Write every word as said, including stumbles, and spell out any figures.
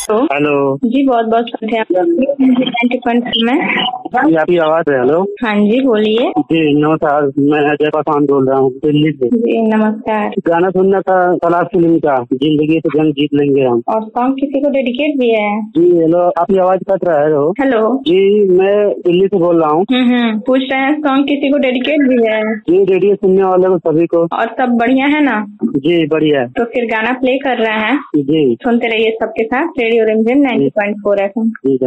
Hello जी, बहुत बहुत शुक्रिया में। जी आपकी आवाज है। हेलो हाँ जी, बोलिए। जी नमस्कार, मैं अजय पासवान बोल रहा हूँ दिल्ली से। जी नमस्कार। गाना सुनना था तलाश फिल्म का, जिंदगी से जंग जीत लेंगे हम। और सॉन्ग किसी को डेडिकेट भी है? जी हेलो, आपकी आवाज कट रहा है। हेलो हेलो जी, मैं दिल्ली से बोल रहा हूँ। हम्म हम्म पूछ रहे हैं सॉन्ग किसी को डेडिकेट भी है? जी रेडियो सुनने वाले को सभी को। और सब बढ़िया है ना? जी बढ़िया है। तो फिर गाना प्ले कर रहे हैं, जी सुनते रहिए सबके साथ रेडियो रिमझिम ninety point four F M. जी।